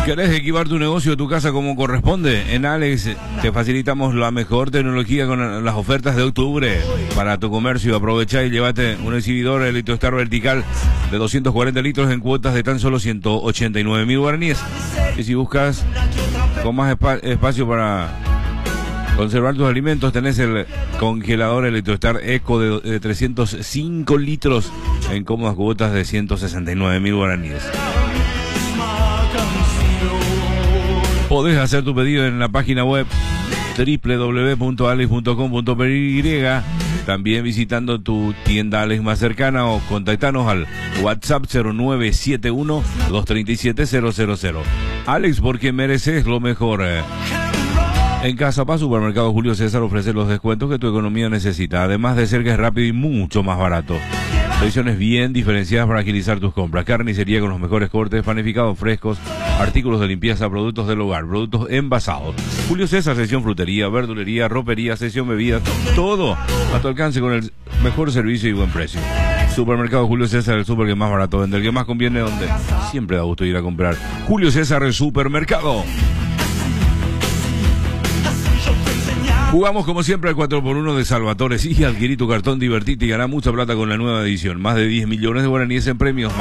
¿Querés equipar tu negocio o tu casa como corresponde? En Alex te facilitamos la mejor tecnología con las ofertas de octubre para tu comercio. Aprovecha y llévate un exhibidor Electrostar vertical de 240 litros en cuotas de tan solo 189.000 guaraníes. Y si buscas con más espacio para conservar tus alimentos, tenés el congelador Electrostar Eco de 305 litros en cómodas cuotas de 169.000 guaraníes. Podés hacer tu pedido en la página web www.alex.com.py, también visitando tu tienda Alex más cercana, o contactanos al WhatsApp 0971-237-000. Alex, porque mereces lo mejor. En Cazapá, Supermercado Julio César ofrece los descuentos que tu economía necesita, además de ser que es rápido y mucho más barato. Selecciones bien diferenciadas para agilizar tus compras. Carnicería con los mejores cortes, panificados frescos, artículos de limpieza, productos del hogar, productos envasados. Julio César, sección frutería, verdulería, ropería, sección bebidas, todo a tu alcance con el mejor servicio y buen precio. Supermercado Julio César, el súper que más barato vende, el que más conviene, donde siempre da gusto ir a comprar. Julio César, el supermercado. Jugamos como siempre al 4x1 de Salvatore. Sí, adquirí tu cartón, divertite y ganá mucha plata con la nueva edición. Más de 10 millones de guaraníes en premios.